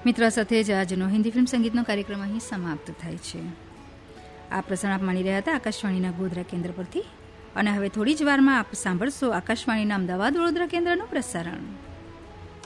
મિત્ર સાથે જ આજનો હિન્દી ફિલ્મ સંગીતનો કાર્યક્રમ અહીં સમાપ્ત થાય છે. આ પ્રસારણ આપ માણી રહ્યા હતા આકાશવાણીના ગોધરા કેન્દ્ર પરથી, અને હવે થોડી જ વારમાં આપ સાંભળશો આકાશવાણીના અમદાવાદ વડોદરા કેન્દ્રનું પ્રસારણ.